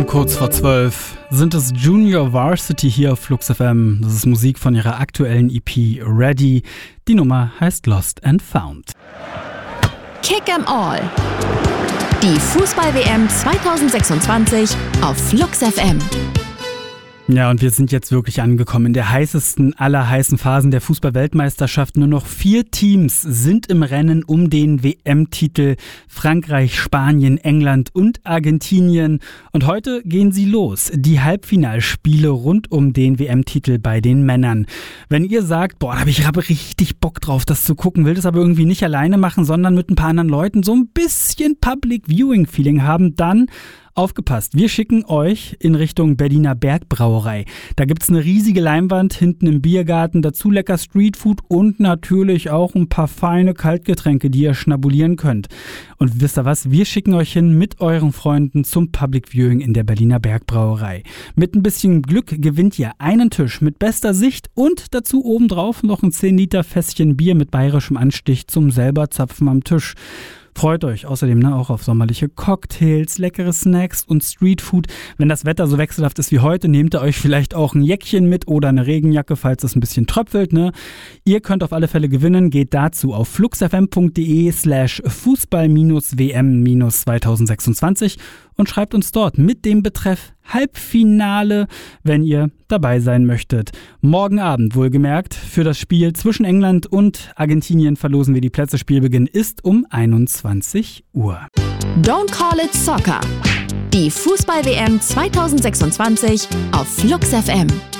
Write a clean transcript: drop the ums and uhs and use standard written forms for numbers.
Kurz vor 12 sind es Junior Varsity hier auf Flux FM. Das ist Musik von ihrer aktuellen EP Ready. Die Nummer heißt Lost and Found. Kick 'em All. Die Fußball-WM 2026 auf Flux FM. Ja, und wir sind jetzt wirklich angekommen in der heißesten aller heißen Phasen der Fußball-Weltmeisterschaft. Nur noch 4 Teams sind im Rennen um den WM-Titel. Frankreich, Spanien, England und Argentinien. Und heute gehen sie los. Die Halbfinalspiele rund um den WM-Titel bei den Männern. Wenn ihr sagt, boah, ich habe richtig Bock drauf, das zu gucken, will das aber irgendwie nicht alleine machen, sondern mit ein paar anderen Leuten so ein bisschen Public Viewing-Feeling haben, dann aufgepasst, wir schicken euch in Richtung Berliner Bergbrauerei. Da gibt's eine riesige Leinwand hinten im Biergarten, dazu lecker Streetfood und natürlich auch ein paar feine Kaltgetränke, die ihr schnabulieren könnt. Und wisst ihr was, wir schicken euch hin mit euren Freunden zum Public Viewing in der Berliner Bergbrauerei. Mit ein bisschen Glück gewinnt ihr einen Tisch mit bester Sicht und dazu obendrauf noch ein 10 Liter Fässchen Bier mit bayerischem Anstich zum selber Zapfen am Tisch. Freut euch außerdem auch auf sommerliche Cocktails, leckere Snacks und Streetfood. Wenn das Wetter so wechselhaft ist wie heute, nehmt ihr euch vielleicht auch ein Jäckchen mit oder eine Regenjacke, falls es ein bisschen tröpfelt. Ne? Ihr könnt auf alle Fälle gewinnen. Geht dazu auf fluxfm.de/Fußball-WM-2026 und schreibt uns dort mit dem Betreff Halbfinale, wenn ihr dabei sein möchtet. Morgen Abend, wohlgemerkt, für das Spiel zwischen England und Argentinien verlosen wir die Plätze. Spielbeginn ist um 21 Uhr. Don't call it soccer. Die Fußball-WM 2026 auf Flux FM.